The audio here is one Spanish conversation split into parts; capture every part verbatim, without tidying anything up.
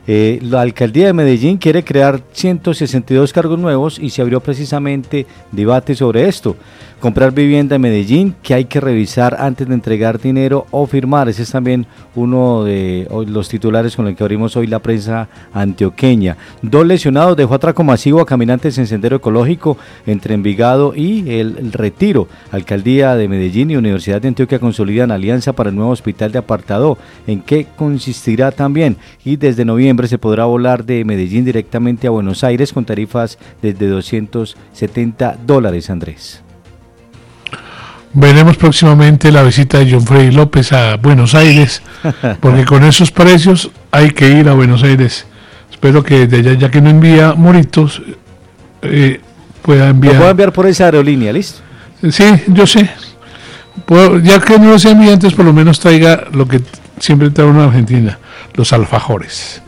Eh, la alcaldía de Medellín quiere crear ciento sesenta y dos cargos nuevos y se abrió precisamente debate sobre esto. Comprar vivienda en Medellín, que hay que revisar antes de entregar dinero o firmar. Ese es también uno de los titulares con el que abrimos hoy la prensa antioqueña. Dos lesionados dejó atraco masivo a caminantes en sendero ecológico entre Envigado y el, el Retiro. Alcaldía de Medellín y Universidad de Antioquia consolidan alianza para el nuevo hospital de Apartadó. ¿En qué consistirá también? Y desde noviembre se podrá volar de Medellín directamente a Buenos Aires con tarifas desde doscientos setenta dólares, Andrés. Veremos próximamente la visita de John Freddy López a Buenos Aires, porque con esos precios hay que ir a Buenos Aires. Espero que desde allá, ya que no envía moritos, eh, pueda enviar... Lo puedo enviar por esa aerolínea, ¿listo? Sí, yo sé. Puedo, ya que no se envía antes, por lo menos traiga lo que siempre trae una Argentina, los alfajores.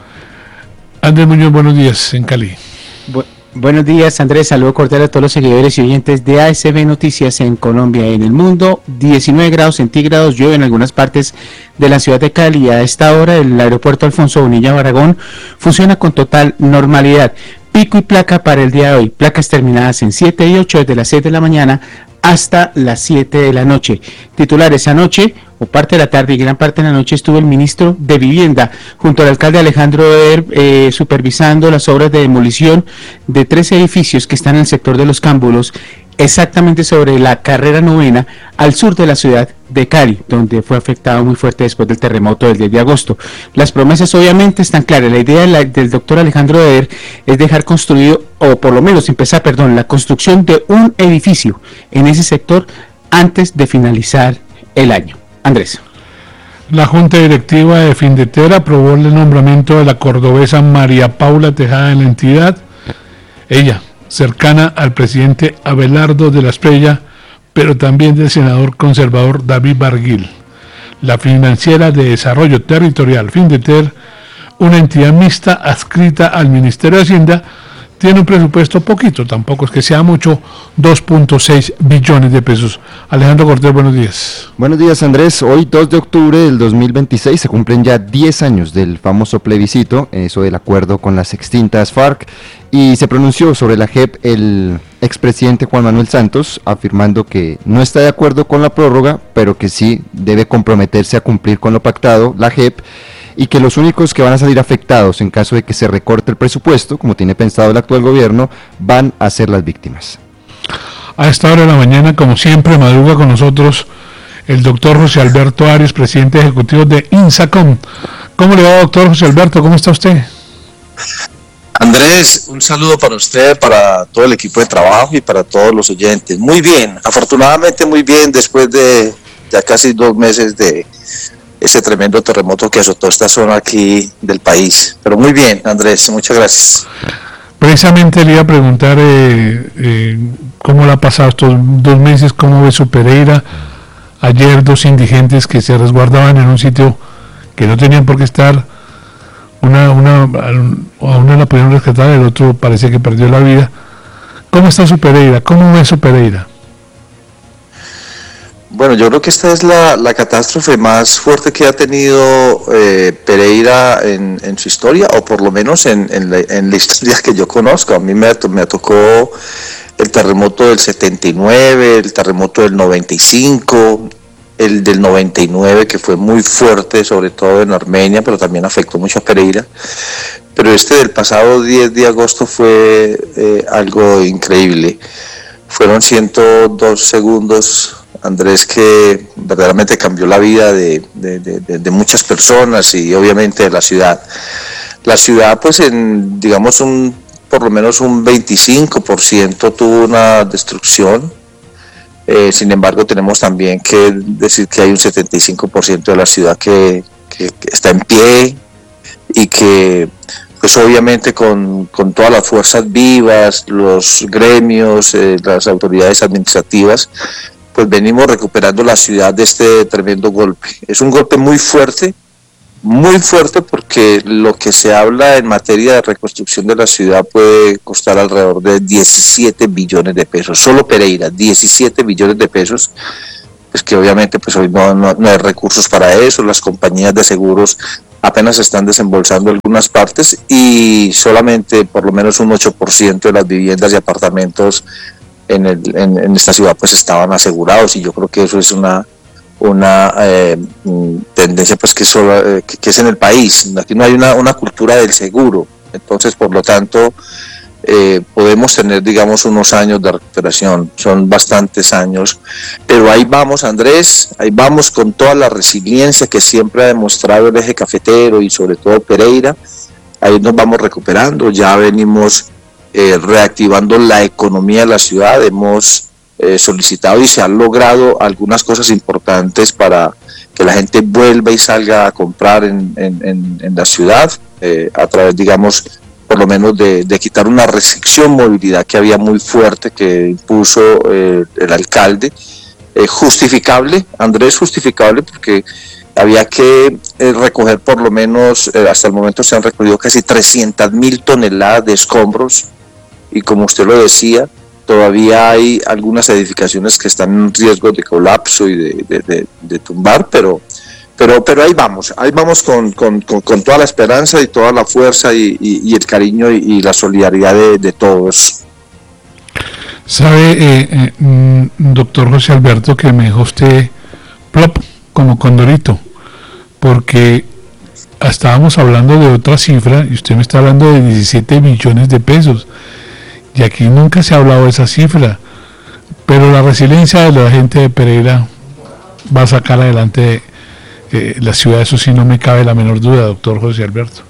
Andrés Muñoz, buenos días, en Cali. Bu- Buenos días, Andrés. Saludo cordial a todos los seguidores y oyentes de A S B Noticias en Colombia y en el mundo. diecinueve grados centígrados, llueve en algunas partes de la ciudad de Cali. A esta hora el aeropuerto Alfonso Bonilla Barragón funciona con total normalidad. Pico y placa para el día de hoy. Placas terminadas en siete y ocho desde las seis de la mañana hasta las siete de la noche. Titulares: anoche, o parte de la tarde y gran parte de la noche, estuvo el ministro de Vivienda junto al alcalde Alejandro Eder eh, supervisando las obras de demolición de tres edificios que están en el sector de Los Cámbulos, exactamente sobre la carrera novena al sur de la ciudad de Cali, donde fue afectado muy fuerte después del terremoto del diez de agosto. Las promesas obviamente están claras. La idea de la, del doctor Alejandro Eder es dejar construido, o por lo menos empezar, perdón, la construcción de un edificio en ese sector antes de finalizar el año. Andrés. La Junta Directiva de Findeter aprobó el nombramiento de la cordobesa María Paula Tejada en la entidad. Ella, cercana al presidente Abelardo de la Espriella, pero también del senador conservador David Barguil. La Financiera de Desarrollo Territorial, Findeter, una entidad mixta adscrita al Ministerio de Hacienda, tiene un presupuesto poquito, tampoco es que sea mucho, dos punto seis billones de pesos. Alejandro Cortés, buenos días. Buenos días, Andrés. Hoy, dos de octubre del dos mil veintiséis, se cumplen ya diez años del famoso plebiscito, eso del acuerdo con las extintas FARC, y se pronunció sobre la J E P el expresidente Juan Manuel Santos, afirmando que no está de acuerdo con la prórroga, pero que sí debe comprometerse a cumplir con lo pactado, la J E P, y que los únicos que van a salir afectados en caso de que se recorte el presupuesto, como tiene pensado el actual gobierno, van a ser las víctimas. A esta hora de la mañana, como siempre, madruga con nosotros el doctor José Alberto Arias, presidente ejecutivo de INSACOM. ¿Cómo le va, doctor José Alberto? ¿Cómo está usted? Andrés, un saludo para usted, para todo el equipo de trabajo y para todos los oyentes. Muy bien, afortunadamente muy bien, después de ya casi dos meses de ese tremendo terremoto que azotó esta zona aquí del país. Pero muy bien, Andrés, muchas gracias. Precisamente le iba a preguntar eh, eh, cómo le ha pasado estos dos meses, cómo ve su Pereira. Ayer dos indigentes que se resguardaban en un sitio que no tenían por qué estar, una, una, a uno la pudieron rescatar, el otro parece que perdió la vida. ¿Cómo está su Pereira? ¿Cómo ve su Pereira? Bueno, yo creo que esta es la, la catástrofe más fuerte que ha tenido eh, Pereira en, en su historia, o por lo menos en, en, la, en la historia que yo conozco. A mí me, me tocó el terremoto del setenta y nueve, el terremoto del noventa y cinco, el del noventa y nueve, que fue muy fuerte, sobre todo en Armenia, pero también afectó mucho a Pereira. Pero este del pasado diez de agosto fue eh, algo increíble. Fueron ciento dos segundos, Andrés, que verdaderamente cambió la vida de, de, de, de muchas personas y obviamente de la ciudad. La ciudad, pues en, digamos, un por lo menos un veinticinco por ciento tuvo una destrucción. Eh, sin embargo, tenemos también que decir que hay un setenta y cinco por ciento de la ciudad que, que, que está en pie y que, pues obviamente con, con todas las fuerzas vivas, los gremios, eh, las autoridades administrativas, pues venimos recuperando la ciudad de este tremendo golpe. Es un golpe muy fuerte, muy fuerte, porque lo que se habla en materia de reconstrucción de la ciudad puede costar alrededor de diecisiete billones de pesos. Solo Pereira, diecisiete billones de pesos, pues que obviamente pues hoy no, no, no hay recursos para eso. Las compañías de seguros apenas están desembolsando algunas partes y solamente por lo menos un ocho por ciento de las viviendas y apartamentos en, el, en, en esta ciudad pues estaban asegurados, y yo creo que eso es una una eh, tendencia pues que, solo, eh, que, que es en el país. Aquí no hay una, una cultura del seguro, entonces por lo tanto eh, podemos tener digamos unos años de recuperación, son bastantes años, pero ahí vamos, Andrés, ahí vamos con toda la resiliencia que siempre ha demostrado el eje cafetero y sobre todo Pereira. Ahí nos vamos recuperando, ya venimos eh, reactivando la economía de la ciudad, hemos eh, solicitado y se han logrado algunas cosas importantes para que la gente vuelva y salga a comprar en, en, en, en la ciudad, eh, a través digamos por lo menos de, de quitar una restricción movilidad que había muy fuerte que impuso eh, el alcalde, eh, justificable, Andrés, justificable porque había que eh, recoger por lo menos, eh, hasta el momento se han recogido casi trescientas mil toneladas de escombros, y como usted lo decía, todavía hay algunas edificaciones que están en riesgo de colapso y de, de, de, de tumbar, pero Pero, pero ahí vamos, ahí vamos con, con, con, con toda la esperanza y toda la fuerza y, y, y el cariño y, y la solidaridad de, de todos. Sabe, eh, eh, doctor José Alberto, que me dejó usted plop, como condorito, porque estábamos hablando de otra cifra y usted me está hablando de diecisiete billones de pesos, y aquí nunca se ha hablado de esa cifra, pero la resiliencia de la gente de Pereira va a sacar adelante Eh, la ciudad, eso sí, no me cabe la menor duda, doctor José Alberto.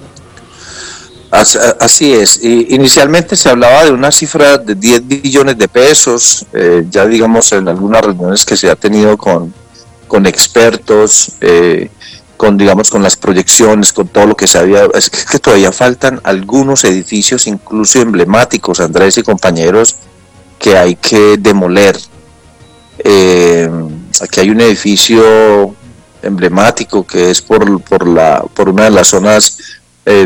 Así es, y inicialmente se hablaba de una cifra de diez billones de pesos, eh, ya digamos en algunas reuniones que se ha tenido con, con expertos, eh, con digamos con las proyecciones, con todo lo que se había, es que todavía faltan algunos edificios incluso emblemáticos, Andrés y compañeros, que hay que demoler. Eh, aquí hay un edificio emblemático que es por por la por una de las zonas eh,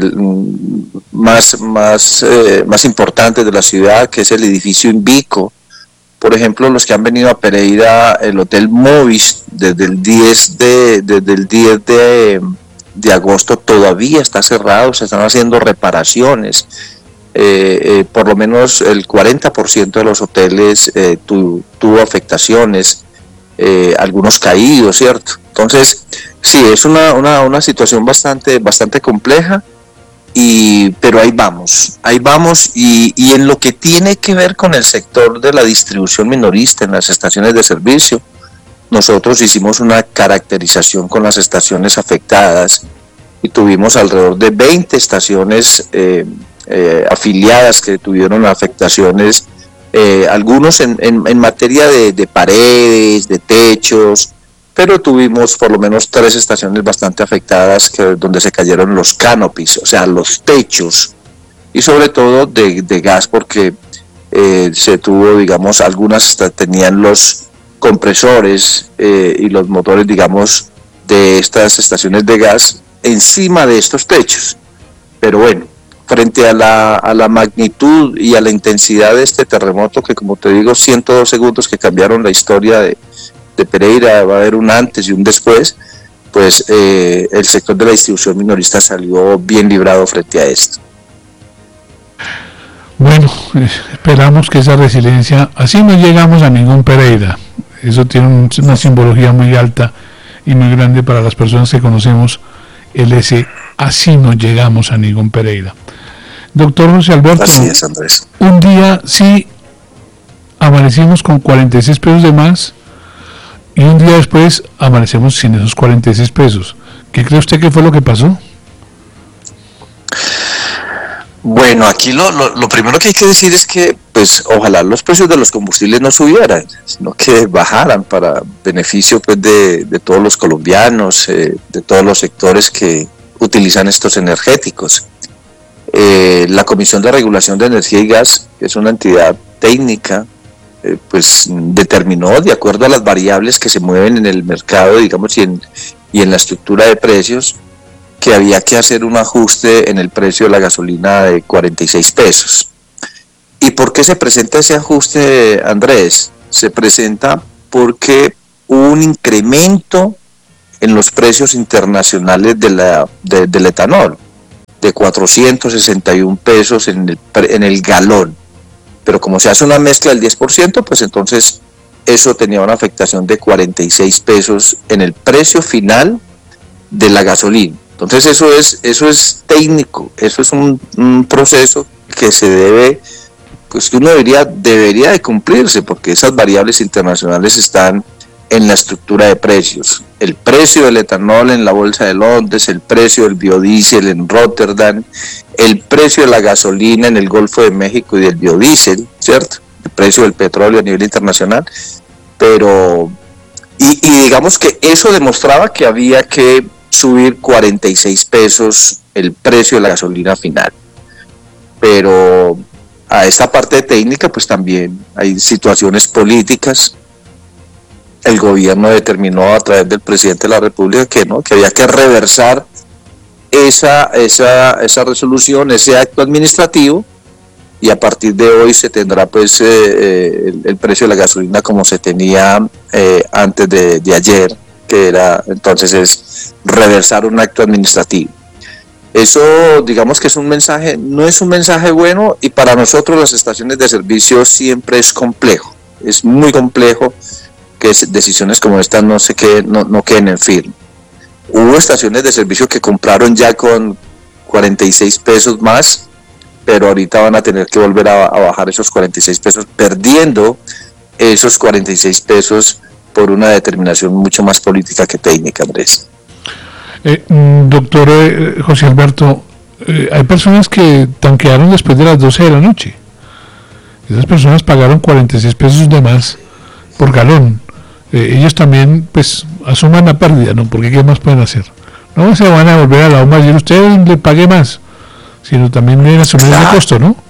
más más eh, más importantes de la ciudad, que es el edificio Invico. Por ejemplo, los que han venido a Pereira, el Hotel Movis desde el diez de desde el diez de, de agosto todavía está cerrado, se están haciendo reparaciones. Eh, eh, por lo menos el cuarenta por ciento de los hoteles eh, tu, tuvo afectaciones, eh, algunos caídos, ¿cierto? Entonces, sí, es una, una, una situación bastante, bastante compleja, y, pero ahí vamos, ahí vamos, y, y en lo que tiene que ver con el sector de la distribución minorista en las estaciones de servicio, nosotros hicimos una caracterización con las estaciones afectadas y tuvimos alrededor de veinte estaciones eh, eh, afiliadas que tuvieron afectaciones, eh, algunos en, en, en materia de, de paredes, de techos, pero tuvimos por lo menos tres estaciones bastante afectadas que, donde se cayeron los canopies, o sea, los techos, y sobre todo de, de gas, porque eh, se tuvo, digamos, algunas hasta tenían los compresores eh, y los motores, digamos, de estas estaciones de gas encima de estos techos. Pero bueno, frente a la, a la magnitud y a la intensidad de este terremoto, que como te digo, ciento dos segundos que cambiaron la historia de de Pereira, va a haber un antes y un después, pues eh, el sector de la distribución minorista salió bien librado frente a esto. Bueno, eh, esperamos que esa resiliencia, así no llegamos a ningún Pereira, eso tiene un, una simbología muy alta y muy grande para las personas que conocemos el ese, así no llegamos a ningún Pereira. Doctor José Alberto, así es, Andrés. Un día sí amanecimos con cuarenta y seis pesos de más, y un día después amanecemos sin esos cuarenta y seis pesos. ¿Qué cree usted que fue lo que pasó? Bueno, aquí lo, lo, lo primero que hay que decir es que, pues, ojalá los precios de los combustibles no subieran, sino que bajaran para beneficio, pues, de, de todos los colombianos, eh, de todos los sectores que utilizan estos energéticos. Eh, la Comisión de Regulación de Energía y Gas, que es una entidad técnica, eh, pues determinó, de acuerdo a las variables que se mueven en el mercado, digamos, y en, y en la estructura de precios, que había que hacer un ajuste en el precio de la gasolina de cuarenta y seis pesos. ¿Y por qué se presenta ese ajuste, Andrés? Se presenta porque hubo un incremento en los precios internacionales de la, de, del etanol, de cuatrocientos sesenta y un pesos en el, en el galón. Pero como se hace una mezcla del diez por ciento, pues entonces eso tenía una afectación de cuarenta y seis pesos en el precio final de la gasolina. Entonces eso es, eso es técnico, eso es un, un proceso que se debe, pues que uno debería, debería de cumplirse, porque esas variables internacionales están en la estructura de precios. El precio del etanol en la Bolsa de Londres, el precio del biodiesel en Rotterdam, el precio de la gasolina en el Golfo de México y del biodiesel, ¿cierto? El precio del petróleo a nivel internacional, pero, y, y digamos que eso demostraba que había que subir cuarenta y seis pesos el precio de la gasolina final. Pero a esta parte técnica pues también hay situaciones políticas. El gobierno determinó a través del presidente de la República que no, que había que reversar esa, esa, esa resolución, ese acto administrativo, y a partir de hoy se tendrá pues eh, el, el precio de la gasolina como se tenía eh, antes de, de ayer, que era entonces es reversar un acto administrativo. Eso digamos que es un mensaje, no es un mensaje bueno, y para nosotros las estaciones de servicio siempre es complejo, es muy complejo que decisiones como esta no se queden, no, no queden en firme. Hubo estaciones de servicio que compraron ya con cuarenta y seis pesos más, pero ahorita van a tener que volver a, a bajar esos cuarenta y seis pesos, perdiendo esos cuarenta y seis pesos por una determinación mucho más política que técnica, Andrés. Eh, doctor eh, José Alberto, eh, hay personas que tanquearon después de las doce de la noche. Esas personas pagaron cuarenta y seis pesos de más por galón. Eh, ellos también, pues, asuman la pérdida, ¿no? Porque ¿qué más pueden hacer? No se van a volver a la O M A y decir, ustedes le pague más, sino también deben asumir claro. ese costo, ¿no?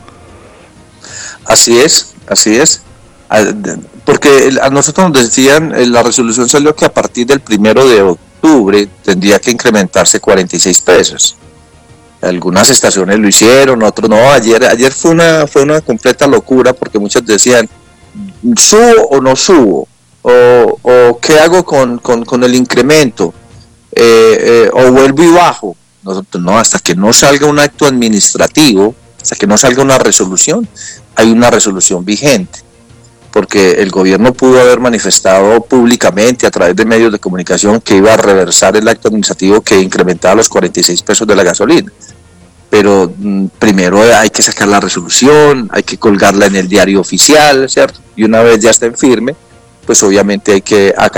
Así es, así es. Porque a nosotros nos decían, la resolución salió que a partir del primero de octubre tendría que incrementarse cuarenta y seis pesos. Algunas estaciones lo hicieron, otros no. Ayer ayer fue una fue una completa locura, porque muchos decían, ¿subo o no subo? ¿O, o qué hago con, con, con el incremento? Eh, eh, ¿O vuelvo y bajo? Nosotros no, hasta que no salga un acto administrativo, hasta que no salga una resolución, hay una resolución vigente. Porque el gobierno pudo haber manifestado públicamente a través de medios de comunicación que iba a reversar el acto administrativo que incrementaba los cuarenta y seis pesos de la gasolina. Pero mm, primero hay que sacar la resolución, hay que colgarla en el diario oficial, ¿cierto? Y una vez ya está en firme, pues obviamente hay que acatar